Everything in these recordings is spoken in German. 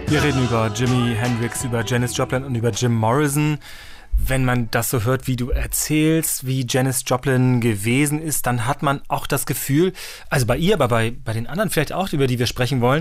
Wir reden über Jimi Hendrix, über Janis Joplin und über Jim Morrison. Wenn man das so hört, wie du erzählst, wie Janis Joplin gewesen ist, dann hat man auch das Gefühl, also bei ihr, aber bei den anderen vielleicht auch, über die wir sprechen wollen,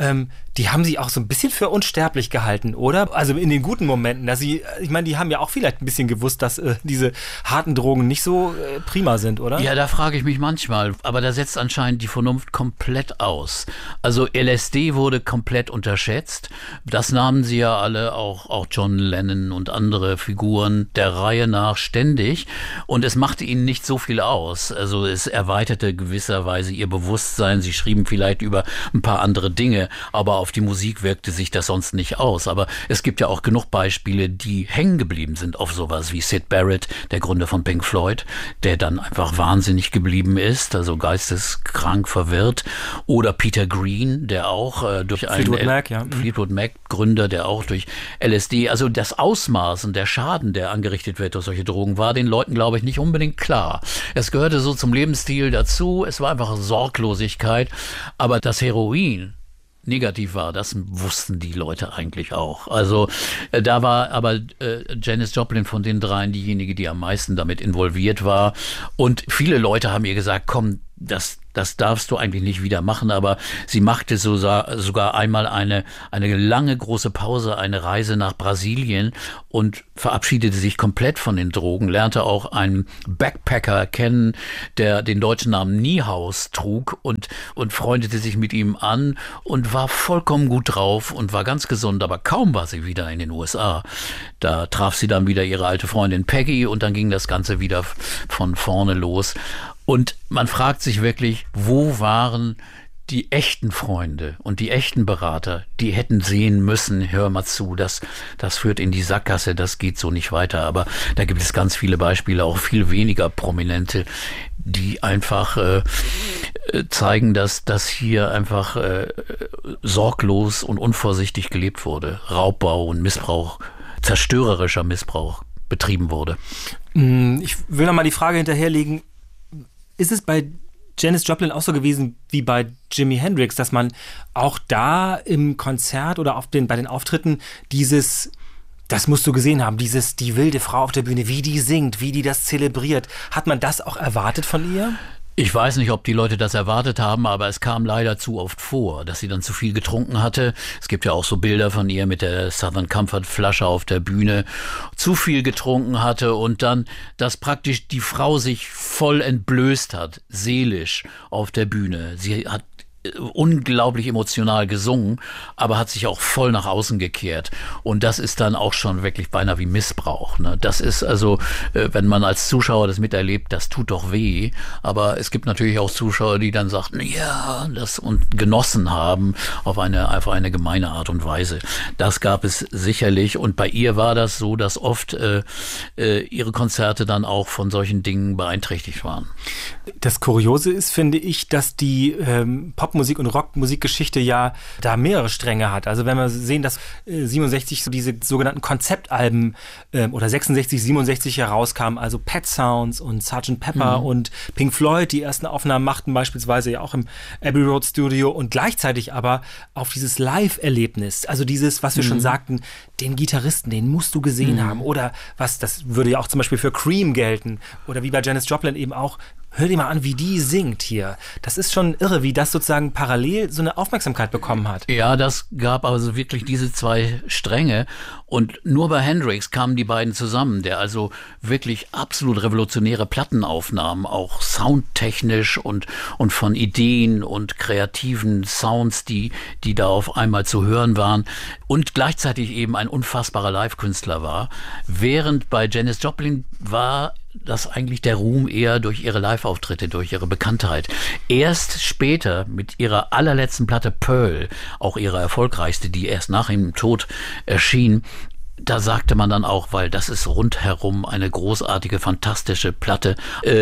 die haben sie auch so ein bisschen für unsterblich gehalten, oder? Also in den guten Momenten, dass ich meine, die haben ja auch vielleicht ein bisschen gewusst, dass diese harten Drogen nicht so prima sind, oder? Ja, da frage ich mich manchmal, aber da setzt anscheinend die Vernunft komplett aus. Also LSD wurde komplett unterschätzt. Das nahmen sie ja alle, auch John Lennon und andere Figuren der Reihe nach ständig, und es machte ihnen nicht so viel aus. Also es erweiterte gewisserweise ihr Bewusstsein. Sie schrieben vielleicht über ein paar andere Dinge, aber auf die Musik wirkte sich das sonst nicht aus. Aber es gibt ja auch genug Beispiele, die hängen geblieben sind auf sowas, wie Syd Barrett, der Gründer von Pink Floyd, der dann einfach wahnsinnig geblieben ist, also geisteskrank verwirrt. Oder Peter Green, der auch durch einen Fleetwood Mac Gründer, der auch durch LSD, also das Ausmaß und der Schaden, der angerichtet wird durch solche Drogen, war den Leuten, glaube ich, nicht unbedingt klar. Es gehörte so zum Lebensstil dazu, es war einfach Sorglosigkeit, aber das Heroin negativ war, das wussten die Leute eigentlich auch. Also da war aber Janis Joplin von den dreien diejenige, die am meisten damit involviert war, und viele Leute haben ihr gesagt, komm, das darfst du eigentlich nicht wieder machen, aber sie machte sogar einmal eine lange große Pause, eine Reise nach Brasilien und verabschiedete sich komplett von den Drogen, lernte auch einen Backpacker kennen, der den deutschen Namen Niehaus trug, und freundete sich mit ihm an und war vollkommen gut drauf und war ganz gesund, aber kaum war sie wieder in den USA. Da traf sie dann wieder ihre alte Freundin Peggy und dann ging das Ganze wieder von vorne los. Und man fragt sich wirklich, wo waren die echten Freunde und die echten Berater, die hätten sehen müssen, hör mal zu, das führt in die Sackgasse, das geht so nicht weiter. Aber da gibt es ganz viele Beispiele, auch viel weniger prominente, die einfach zeigen, dass hier einfach sorglos und unvorsichtig gelebt wurde. Raubbau und Missbrauch, zerstörerischer Missbrauch betrieben wurde. Ich will noch mal die Frage hinterherlegen, ist es bei Janis Joplin auch so gewesen wie bei Jimi Hendrix, dass man auch da im Konzert oder bei den Auftritten das musst du gesehen haben, die wilde Frau auf der Bühne, wie die singt, wie die das zelebriert. Hat man das auch erwartet von ihr? Ich weiß nicht, ob die Leute das erwartet haben, aber es kam leider zu oft vor, dass sie dann zu viel getrunken hatte. Es gibt ja auch so Bilder von ihr mit der Southern Comfort Flasche auf der Bühne, zu viel getrunken hatte und dann, dass praktisch die Frau sich voll entblößt hat, seelisch auf der Bühne. Sie hat unglaublich emotional gesungen, aber hat sich auch voll nach außen gekehrt. Und das ist dann auch schon wirklich beinahe wie Missbrauch. Ne? Das ist also, wenn man als Zuschauer das miterlebt, das tut doch weh. Aber es gibt natürlich auch Zuschauer, die dann sagten, ja, das und genossen haben auf eine gemeine Art und Weise. Das gab es sicherlich. Und bei ihr war das so, dass oft ihre Konzerte dann auch von solchen Dingen beeinträchtigt waren. Das Kuriose ist, finde ich, dass die Popmusik und Rockmusikgeschichte ja da mehrere Stränge hat. Also wenn wir sehen, dass 67 so diese sogenannten Konzeptalben oder 66, 67 herauskamen, also Pet Sounds und Sgt. Pepper und Pink Floyd die ersten Aufnahmen machten, beispielsweise ja auch im Abbey Road Studio, und gleichzeitig aber auf dieses Live-Erlebnis, also dieses, was wir schon sagten, den Gitarristen, den musst du gesehen haben, oder das würde ja auch zum Beispiel für Cream gelten, oder wie bei Janis Joplin eben auch, hör dir mal an, wie die singt hier. Das ist schon irre, wie das sozusagen parallel so eine Aufmerksamkeit bekommen hat. Ja, das gab also wirklich diese zwei Stränge. Und nur bei Hendrix kamen die beiden zusammen, der also wirklich absolut revolutionäre Plattenaufnahmen, auch soundtechnisch und von Ideen und kreativen Sounds, die da auf einmal zu hören waren, und gleichzeitig eben ein unfassbarer Live-Künstler war. Während bei Janis Joplin war das eigentlich der Ruhm eher durch ihre Live-Auftritte, durch ihre Bekanntheit. Erst später mit ihrer allerletzten Platte Pearl, auch ihre erfolgreichste, die erst nach ihrem Tod erschien, da sagte man dann auch, weil das ist rundherum eine großartige, fantastische Platte.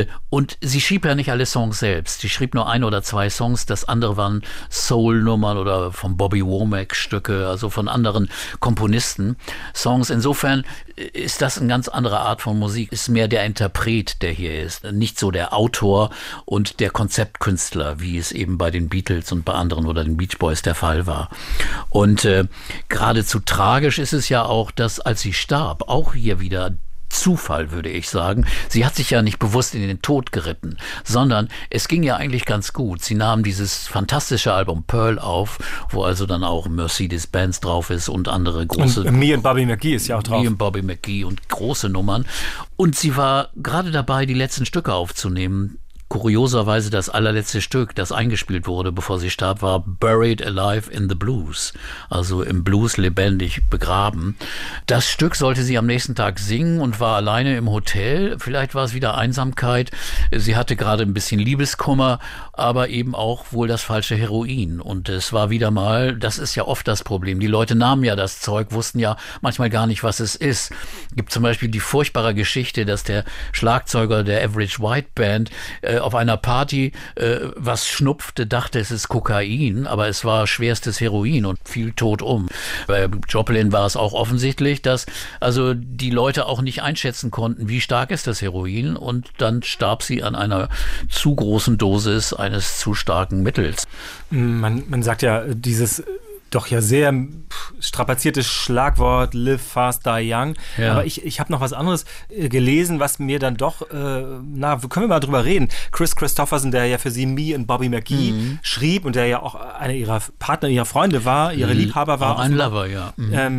Und sie schrieb ja nicht alle Songs selbst. Sie schrieb nur 1 oder 2 Songs. Das andere waren Soul-Nummern oder von Bobby Womack Stücke, also von anderen Komponisten Songs. Insofern ist das eine ganz andere Art von Musik. Ist mehr der Interpret, der hier ist. Nicht so der Autor und der Konzeptkünstler, wie es eben bei den Beatles und bei anderen oder den Beach Boys der Fall war. Und geradezu tragisch ist es ja auch, dass als sie starb, auch hier wieder Zufall, würde ich sagen. Sie hat sich ja nicht bewusst in den Tod geritten, sondern es ging ja eigentlich ganz gut. Sie nahm dieses fantastische Album Pearl auf, wo also dann auch Mercedes-Benz drauf ist und andere große... Und Me and Bobby McGee ist ja auch drauf. Me and Bobby McGee und große Nummern. Und sie war gerade dabei, die letzten Stücke aufzunehmen. Kurioserweise das allerletzte Stück, das eingespielt wurde, bevor sie starb, war Buried Alive in the Blues, also im Blues lebendig begraben. Das Stück sollte sie am nächsten Tag singen und war alleine im Hotel. Vielleicht war es wieder Einsamkeit. Sie hatte gerade ein bisschen Liebeskummer, aber eben auch wohl das falsche Heroin. Und es war wieder mal, das ist ja oft das Problem. Die Leute nahmen ja das Zeug, wussten ja manchmal gar nicht, was es ist. Es gibt zum Beispiel die furchtbare Geschichte, dass der Schlagzeuger der Average White Band auf einer Party was schnupfte, dachte, es ist Kokain, aber es war schwerstes Heroin und fiel tot um. Bei Joplin war es auch offensichtlich, dass also die Leute auch nicht einschätzen konnten, wie stark ist das Heroin, und dann starb sie an einer zu großen Dosis eines zu starken Mittels. Man sagt ja, dieses doch ja sehr strapaziertes Schlagwort Live Fast, Die Young. Ja. Aber ich habe noch was anderes gelesen, was mir dann doch, können wir mal drüber reden. Chris Christopherson, der ja für sie Me and Bobby McGee schrieb und der ja auch einer ihrer Partner, ihrer Freunde war, ihre Liebhaber war. Auch ein Lover, ja.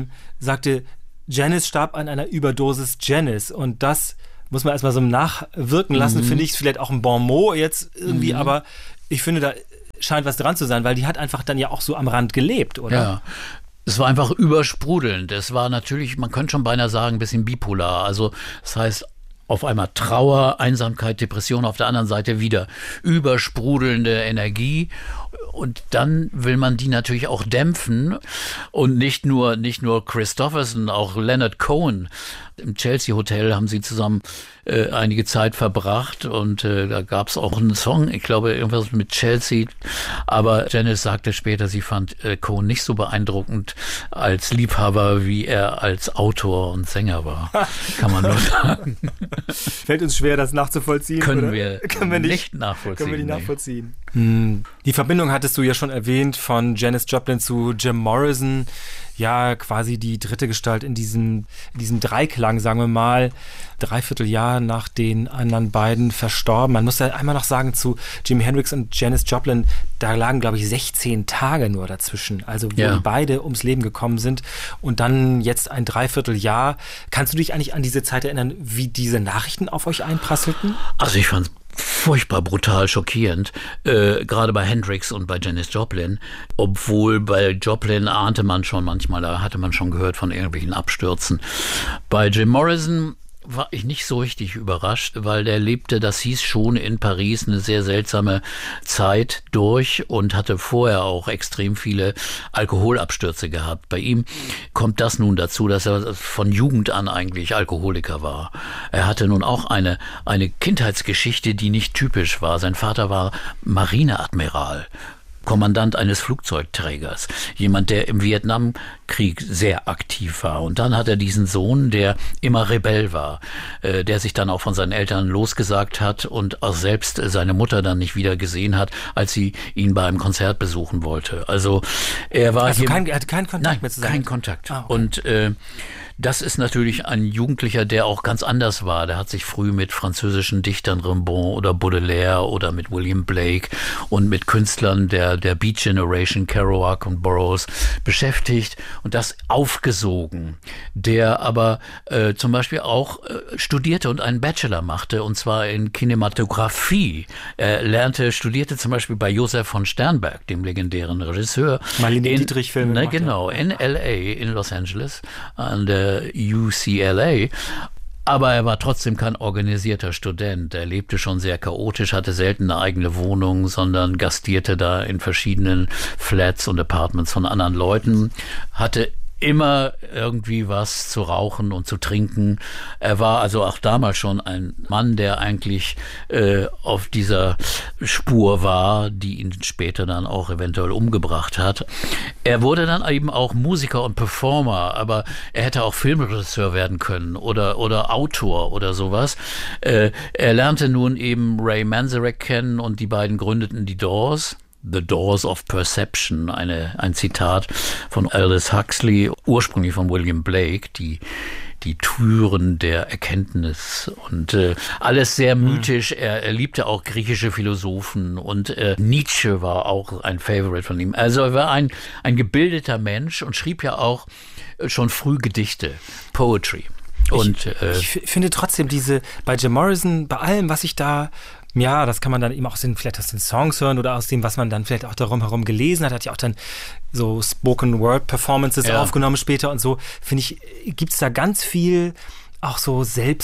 Sagte, Janis starb an einer Überdosis Janis, und das muss man erstmal so nachwirken lassen. Finde ich es vielleicht auch ein Bon mot jetzt irgendwie, aber ich finde, da scheint was dran zu sein, weil die hat einfach dann ja auch so am Rand gelebt, oder? Ja. Es war einfach übersprudelnd. Es war natürlich, man könnte schon beinahe sagen, ein bisschen bipolar. Also das heißt, auf einmal Trauer, Einsamkeit, Depression, auf der anderen Seite wieder übersprudelnde Energie. Und dann will man die natürlich auch dämpfen. Und nicht nur Christopherson, auch Leonard Cohen. Im Chelsea Hotel haben sie zusammen einige Zeit verbracht, und da gab es auch einen Song, ich glaube irgendwas mit Chelsea, aber Janis sagte später, sie fand Cohen nicht so beeindruckend als Liebhaber, wie er als Autor und Sänger war. Kann man nur sagen. Fällt uns schwer, das nachzuvollziehen? Können wir nicht nachvollziehen. Können wir nicht nachvollziehen. Die Verbindung hattest du ja schon erwähnt von Janis Joplin zu Jim Morrison. Ja, quasi die dritte Gestalt in diesem Dreiklang, sagen wir mal, 3/4 Jahr nach den anderen beiden verstorben. Man muss ja einmal noch sagen, zu Jimi Hendrix und Janis Joplin, da lagen, glaube ich, 16 Tage nur dazwischen, also wo die beide ums Leben gekommen sind, und dann jetzt ein 3/4 Jahr. Kannst du dich eigentlich an diese Zeit erinnern, wie diese Nachrichten auf euch einprasselten? Also ich fand's furchtbar brutal schockierend, gerade bei Hendrix und bei Janis Joplin, obwohl bei Joplin ahnte man schon manchmal, da hatte man schon gehört von irgendwelchen Abstürzen. Bei Jim Morrison war ich nicht so richtig überrascht, weil der lebte, das hieß schon, in Paris eine sehr seltsame Zeit durch und hatte vorher auch extrem viele Alkoholabstürze gehabt. Bei ihm kommt das nun dazu, dass er von Jugend an eigentlich Alkoholiker war. Er hatte nun auch eine Kindheitsgeschichte, die nicht typisch war. Sein Vater war Marineadmiral, Kommandant eines Flugzeugträgers, jemand, der im Vietnamkrieg sehr aktiv war. Und dann hat er diesen Sohn, der immer Rebell war, der sich dann auch von seinen Eltern losgesagt hat und auch selbst seine Mutter dann nicht wieder gesehen hat, als sie ihn bei einem Konzert besuchen wollte. Also er war er hatte keinen Kontakt mehr zu sein? Keinen Kontakt. Okay. Und das ist natürlich ein Jugendlicher, der auch ganz anders war. Der hat sich früh mit französischen Dichtern, Rimbaud oder Baudelaire oder mit William Blake und mit Künstlern der Beat Generation, Kerouac und Burroughs beschäftigt und das aufgesogen. Der aber zum Beispiel auch studierte und einen Bachelor machte, und zwar in Kinematografie. Er studierte zum Beispiel bei Josef von Sternberg, dem legendären Regisseur. Marlene Dietrich-Filme. Genau, in L.A., in Los Angeles, an der UCLA. Aber er war trotzdem kein organisierter Student. Er lebte schon sehr chaotisch, hatte selten eine eigene Wohnung, sondern gastierte da in verschiedenen Flats und Apartments von anderen Leuten, hatte immer irgendwie was zu rauchen und zu trinken. Er war also auch damals schon ein Mann, der eigentlich auf dieser Spur war, die ihn später dann auch eventuell umgebracht hat. Er wurde dann eben auch Musiker und Performer, aber er hätte auch Filmregisseur werden können oder Autor oder sowas. Er lernte nun eben Ray Manzarek kennen und die beiden gründeten die Doors. The Doors of Perception, ein Zitat von Aldous Huxley, ursprünglich von William Blake, die Türen der Erkenntnis und alles sehr mythisch. Er liebte auch griechische Philosophen und Nietzsche war auch ein Favorite von ihm. Also er war ein gebildeter Mensch und schrieb ja auch schon früh Gedichte, Poetry. Und ich finde trotzdem bei Jim Morrison, bei allem, was ich da, ja, das kann man dann eben auch vielleicht aus den Songs hören oder aus dem, was man dann vielleicht auch darum herum gelesen hat. Hat ja auch dann so Spoken-Word-Performances aufgenommen später und so. Finde ich, gibt es da ganz viel auch so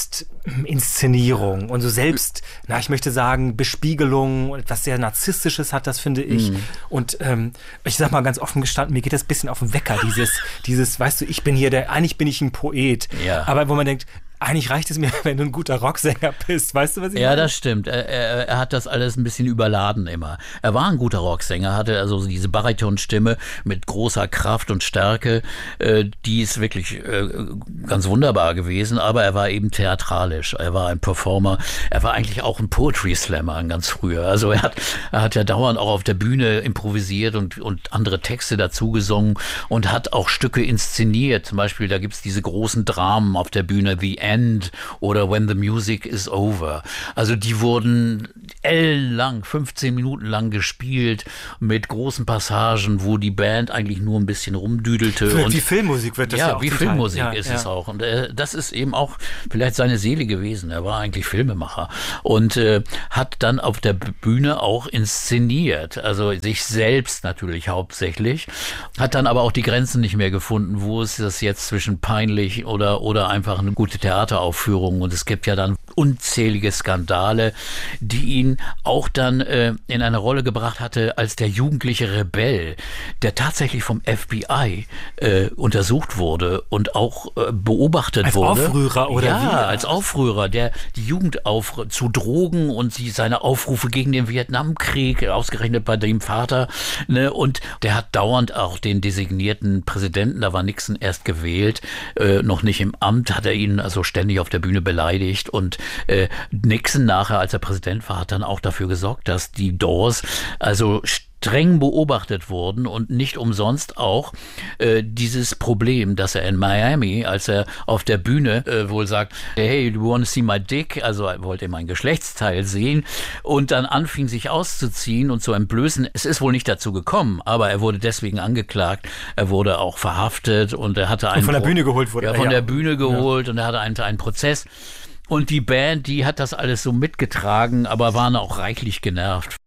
Selbstinszenierung und so ich möchte sagen, Bespiegelung und etwas sehr Narzisstisches hat das, finde ich. Und ich sag mal ganz offen gestanden, mir geht das ein bisschen auf den Wecker, dieses, weißt du, eigentlich bin ich ein Poet. Ja. Aber wo man denkt, eigentlich reicht es mir, wenn du ein guter Rocksänger bist. Weißt du, was ich meine? Ja, das stimmt. Er hat das alles ein bisschen überladen immer. Er war ein guter Rocksänger, hatte also diese Baritonstimme mit großer Kraft und Stärke. Die ist wirklich ganz wunderbar gewesen, aber er war eben theatralisch. Er war ein Performer. Er war eigentlich auch ein Poetry Slammer ganz früher. Also er hat ja dauernd auch auf der Bühne improvisiert und andere Texte dazu gesungen und hat auch Stücke inszeniert. Zum Beispiel, da gibt's diese großen Dramen auf der Bühne, The End oder When the Music is Over. Also die wurden ellenlang, 15 Minuten lang gespielt mit großen Passagen, wo die Band eigentlich nur ein bisschen rumdüdelte. Wie Filmmusik wird das ja auch. Wie Filmmusik ist es auch. Und das ist eben auch vielleicht seine Seele gewesen. Er war eigentlich Filmemacher und hat dann auf der Bühne auch inszeniert. Also sich selbst natürlich hauptsächlich. Hat dann aber auch die Grenzen nicht mehr gefunden. Wo ist das jetzt zwischen peinlich oder einfach eine gute Theateraufführung? Und es gibt ja dann unzählige Skandale, die ihn auch dann in eine Rolle gebracht hatte als der jugendliche Rebell, der tatsächlich vom FBI untersucht wurde und auch beobachtet wurde. Als Aufrührer oder wie? Ja, als Aufrührer, der die Jugend zu Drogen und seine Aufrufe gegen den Vietnamkrieg, ausgerechnet bei dem Vater, ne, und der hat dauernd auch den designierten Präsidenten, da war Nixon erst gewählt, noch nicht im Amt, hat er ihn also ständig auf der Bühne beleidigt und Nixon nachher, als er Präsident war, hat dann auch dafür gesorgt, dass die Doors also streng beobachtet wurden und nicht umsonst auch dieses Problem, dass er in Miami, als er auf der Bühne wohl sagt, hey, do you want to see my dick? Also er wollte mein Geschlechtsteil sehen und dann anfing sich auszuziehen und zu entblößen. Es ist wohl nicht dazu gekommen, aber er wurde deswegen angeklagt. Er wurde auch verhaftet und er hatte von der Bühne geholt wurde. Ja, von der Bühne geholt und er hatte einen Prozess. Und die Band, die hat das alles so mitgetragen, aber waren auch reichlich genervt